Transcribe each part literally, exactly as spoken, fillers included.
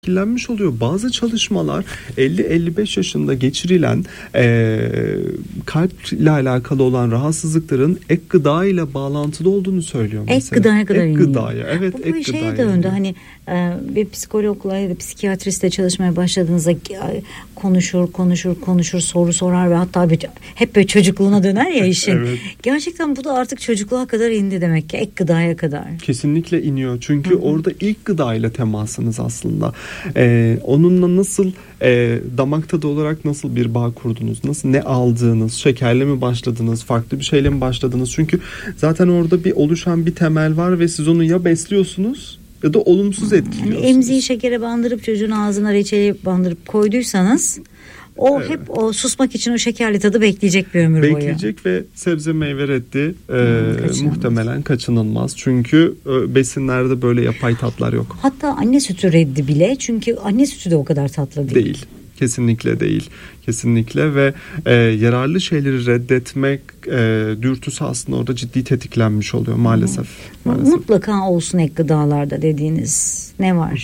etkilenmiş oluyor. Bazı çalışmalar elli elli beş yaşında geçirilen e, kalp ile alakalı olan rahatsızlıkların ek gıda ile bağlantılı olduğunu söylüyor mesela. Ek gıdaya kadar ek iniyor. Gıdaya, evet, bu ek bir şeye gıdaya döndü. iniyor. Hani e, bir psikologla ya da psikiyatristle çalışmaya başladığınızda e, konuşur konuşur konuşur soru sorar ve hatta bir, hep böyle çocukluğuna döner ya işin. Evet. Gerçekten bu da artık çocukluğa kadar indi demek ki, ek gıdaya kadar. Kesinlikle iniyor. Çünkü Hı-hı. orada ilk gıdayla temasınız aslında. Ee, onunla nasıl e, damak tadı olarak nasıl bir bağ kurdunuz? Nasıl, ne aldığınız? Şekerle mi başladınız? Farklı bir şeyle mi başladınız? Çünkü zaten orada bir oluşan bir temel var ve siz onu ya besliyorsunuz ya da olumsuz etkiliyorsunuz. Yani emziği şekere bandırıp çocuğun ağzına reçeli bandırıp koyduysanız o evet. hep o susmak için o şekerli tadı bekleyecek bir ömür bekleyecek boyu. Bekleyecek ve sebze meyve reddi e, hmm, muhtemelen kaçınılmaz. Çünkü e, besinlerde böyle yapay tatlar yok. Hatta anne sütü reddi bile, çünkü anne sütü de o kadar tatlı değil. Değil. Kesinlikle değil. Kesinlikle ve e, yararlı şeyleri reddetmek e, dürtüsü aslında orada ciddi tetiklenmiş oluyor maalesef. Hmm. maalesef. Mutlaka olsun ek gıdalarda dediğiniz ne var?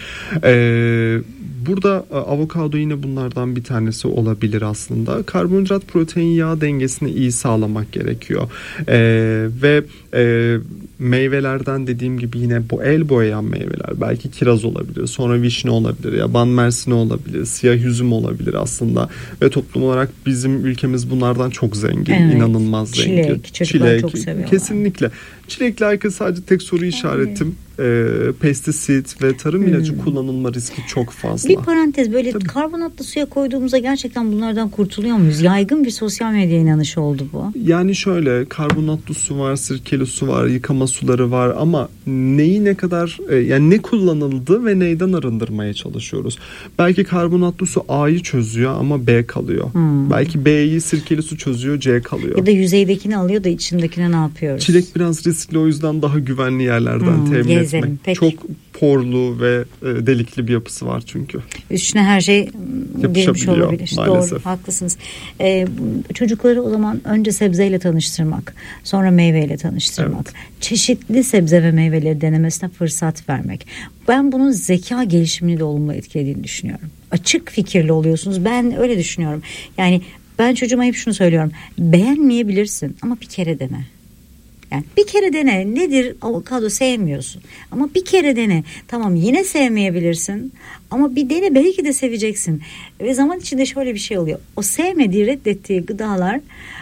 Eee Burada avokado yine bunlardan bir tanesi olabilir aslında. Karbonhidrat, protein, yağ dengesini iyi sağlamak gerekiyor. Ee, ve e, meyvelerden dediğim gibi yine bu el boyayan meyveler. Belki kiraz olabilir, sonra vişne olabilir, yaban mersini olabilir, siyah üzüm olabilir aslında. Ve toplum olarak bizim ülkemiz bunlardan çok zengin, evet. inanılmaz zengin. Çilek, çocuklar Çilek, çok seviyorlar. Kesinlikle. Çilekle alakalı sadece tek soru işaretim e, pestisit ve tarım ilacı hmm. kullanılma riski çok fazla. Bir parantez, böyle Tabii. karbonatlı suya koyduğumuzda gerçekten bunlardan kurtuluyor muyuz? Yaygın bir sosyal medya inanışı oldu bu. Yani şöyle, karbonatlı su var, sirkeli su var, yıkama suları var ama neyi ne kadar e, yani ne kullanıldı ve neyden arındırmaya çalışıyoruz? Belki karbonatlı su A'yı çözüyor ama B kalıyor. Hmm. Belki B'yi sirkeli su çözüyor, C kalıyor. Ya da yüzeydekini alıyor da içindekine ne yapıyoruz? Çilek biraz riskli, o yüzden daha güvenli yerlerden hmm, temin gezelim. etmek. Peki. Çok porlu ve e, delikli bir yapısı var çünkü. Üstüne her şey girmiş olabilir. Maalesef. Doğru, haklısınız. Ee, çocukları o zaman önce sebzeyle tanıştırmak, sonra meyveyle tanıştırmak, evet. çeşitli sebze ve meyveleri denemesine fırsat vermek. Ben bunun zeka gelişimini de olumlu etkilediğini düşünüyorum. Açık fikirli oluyorsunuz. Ben öyle düşünüyorum. Yani ben çocuğuma hep şunu söylüyorum. Beğenmeyebilirsin ama bir kere dene. Yani bir kere dene. Nedir? Avokado sevmiyorsun. Ama bir kere dene. Tamam, yine sevmeyebilirsin. Ama bir dene, belki de seveceksin. Ve zaman içinde şöyle bir şey oluyor. O sevmediği, reddettiği gıdalar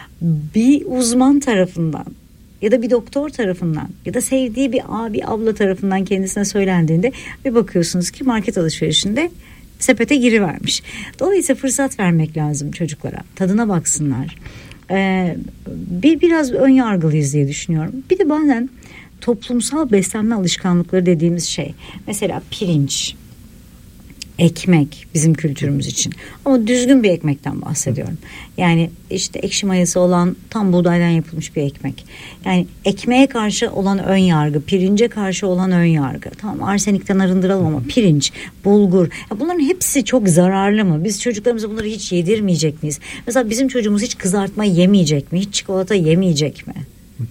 bir uzman tarafından ya da bir doktor tarafından ya da sevdiği bir abi, abla tarafından kendisine söylendiğinde bir bakıyorsunuz ki market alışverişinde sepete girivermiş. Dolayısıyla fırsat vermek lazım çocuklara. Tadına baksınlar. Ee, bir biraz ön yargılıyız diye düşünüyorum. Bir de bazen toplumsal beslenme alışkanlıkları dediğimiz şey, mesela pirinç, ekmek bizim kültürümüz için, ama düzgün bir ekmekten bahsediyorum. Yani işte ekşi mayası olan tam buğdaydan yapılmış bir ekmek. Yani ekmeğe karşı olan ön yargı, pirince karşı olan ön yargı. Tamam, arsenikten arındıralım ama pirinç, bulgur, ya bunların hepsi çok zararlı mı? Biz çocuklarımıza bunları hiç yedirmeyecek miyiz? Mesela bizim çocuğumuz hiç kızartma yemeyecek mi? Hiç çikolata yemeyecek mi?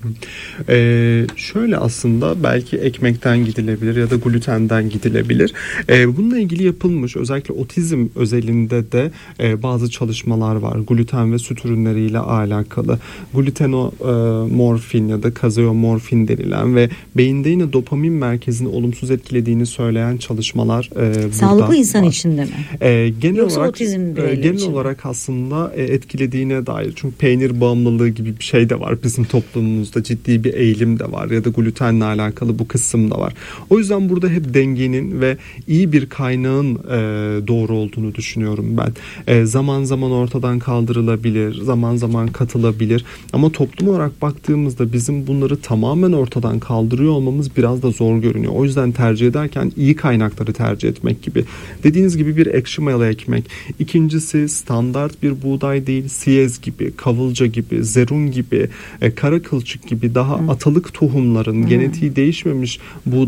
Ee, şöyle aslında belki ekmekten gidilebilir ya da glutenden gidilebilir. Ee, bununla ilgili yapılmış özellikle otizm özelinde de e, bazı çalışmalar var. Gluten ve süt ürünleriyle alakalı. Glutenomorfin ya da kazeomorfin denilen ve beyinde yine dopamin merkezini olumsuz etkilediğini söyleyen çalışmalar e, burada Sağlıklı insan var. içinde mi? Ee, genel Yoksa olarak, otizm e, genel için olarak aslında e, etkilediğine dair. Çünkü peynir bağımlılığı gibi bir şey de var bizim toplumumuzda. Ciddi bir eğilim de var ya da glutenle alakalı bu kısım da var. O yüzden burada hep dengenin ve iyi bir kaynağın e, doğru olduğunu düşünüyorum ben. E, zaman zaman ortadan kaldırılabilir, zaman zaman katılabilir ama toplum olarak baktığımızda bizim bunları tamamen ortadan kaldırıyor olmamız biraz da zor görünüyor. O yüzden tercih ederken iyi kaynakları tercih etmek gibi. Dediğiniz gibi bir ekşi mayalı ekmek. İkincisi standart bir buğday değil, siyez gibi, kavulca gibi, zerun gibi, e, kara kılçık kılçık gibi daha Hı. atalık tohumların, Hı. genetiği değişmemiş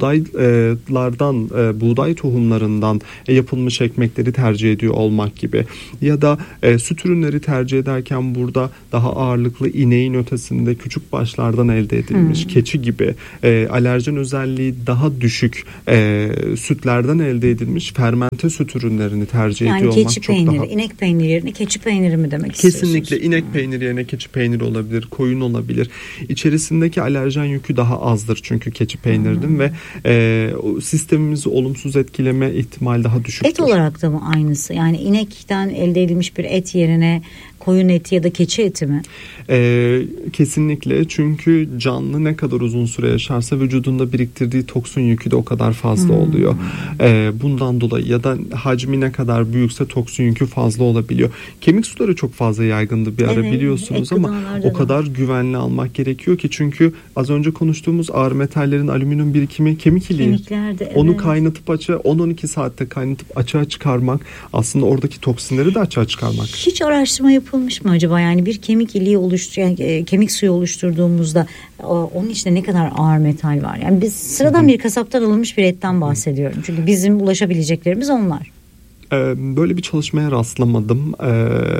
buğdaylardan, e, buğday tohumlarından e, yapılmış ekmekleri tercih ediyor olmak gibi. Ya da e, süt ürünleri tercih ederken burada daha ağırlıklı ineğin ötesinde küçük başlardan elde edilmiş, Hı. keçi gibi e, alerjen özelliği daha düşük e, sütlerden elde edilmiş fermente süt ürünlerini tercih yani ediyor olmak keçi çok peyniri, daha... inek peyniri yerine keçi peyniri mi demek istiyorsunuz? Kesinlikle inek peyniri yerine keçi peyniri olabilir, koyun olabilir. İçerisindeki alerjen yükü daha azdır çünkü keçi peynirinin hmm. ve e, sistemimizi olumsuz etkileme ihtimali daha düşüktür. Et olarak da mı aynısı? Yani inekten elde edilmiş bir et yerine koyun eti ya da keçi eti mi? Ee, kesinlikle, çünkü canlı ne kadar uzun süre yaşarsa vücudunda biriktirdiği toksin yükü de o kadar fazla hmm. oluyor. Ee, bundan dolayı ya da hacmi ne kadar büyükse toksin yükü fazla olabiliyor. Kemik suları çok fazla yaygındı bir ara, evet, biliyorsunuz ama o kadar güvenli almak gerekiyor ki, çünkü az önce konuştuğumuz ağır metallerin alüminyum birikimi kemik iliği. Kemiklerde, evet. Onu kaynatıp açığa on on iki saatte kaynatıp açığa çıkarmak aslında oradaki toksinleri de açığa çıkarmak. Hiç araştırma yapılmış mı acaba? Yani bir kemik iliği oluştur, yani e, kemik suyu oluşturduğumuzda o, onun içinde ne kadar ağır metal var? Yani biz sıradan bir kasaptan alınmış bir etten bahsediyorum. Çünkü bizim ulaşabileceklerimiz onlar. Böyle bir çalışmaya rastlamadım ee,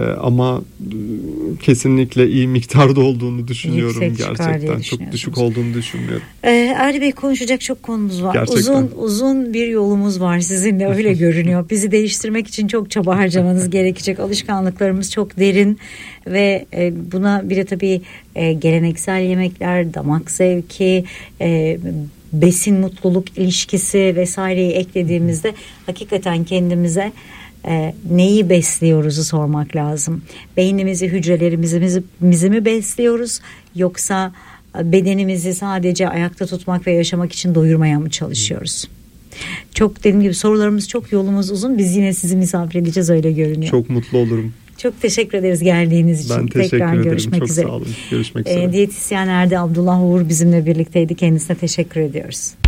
ama kesinlikle iyi miktarda olduğunu düşünüyorum. Yüksek gerçekten çok düşük olduğunu düşünmüyorum. Ee, Erdi Bey, konuşacak çok konumuz var. Gerçekten. Uzun uzun bir yolumuz var sizinle, öyle görünüyor. Bizi değiştirmek için çok çaba harcamanız gerekecek. Alışkanlıklarımız çok derin ve e, buna bir de tabii e, geleneksel yemekler, damak zevki, e, besin mutluluk ilişkisi vesaireyi eklediğimizde hakikaten kendimize e, neyi besliyoruzu sormak lazım. Beynimizi, hücrelerimizi bizi mi besliyoruz, yoksa bedenimizi sadece ayakta tutmak ve yaşamak için doyurmaya mı çalışıyoruz? Çok, dediğim gibi sorularımız çok, yolumuz uzun. Biz yine sizi misafir edeceğiz, öyle görünüyor. Çok mutlu olurum. Çok teşekkür ederiz geldiğiniz için. Ben teşekkür Tekrar ederim. görüşmek çok üzere. Sağ olun. Görüşmek üzere. E, diyetisyen Erdi Abdullah Uğur bizimle birlikteydi. Kendisine teşekkür ediyoruz.